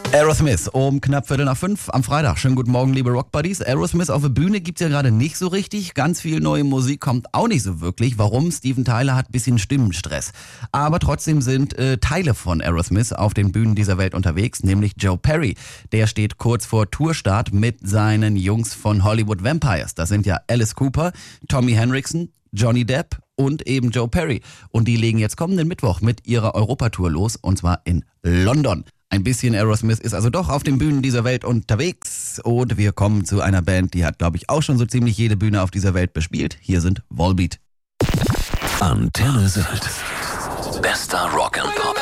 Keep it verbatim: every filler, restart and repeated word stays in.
Aerosmith um knapp Viertel nach fünf am Freitag. Schönen guten Morgen, liebe Rockbuddies. Aerosmith auf der Bühne gibt's ja gerade nicht so richtig. Ganz viel neue Musik kommt auch nicht so wirklich. Warum? Steven Tyler hat ein bisschen Stimmenstress. Aber trotzdem sind äh, Teile von Aerosmith auf den Bühnen dieser Welt unterwegs, nämlich Joe Perry. Der steht kurz vor Tourstart mit seinen Jungs von Hollywood Vampires. Das sind ja Alice Cooper, Tommy Henriksen, Johnny Depp und eben Joe Perry. Und die legen jetzt kommenden Mittwoch mit ihrer Europatour los, und zwar in London. Ein bisschen Aerosmith ist also doch auf den Bühnen dieser Welt unterwegs. Und wir kommen zu einer Band, die hat, glaube ich, auch schon so ziemlich jede Bühne auf dieser Welt bespielt. Hier sind Volbeat. Antenne Sylt. Bester Rock and Pop.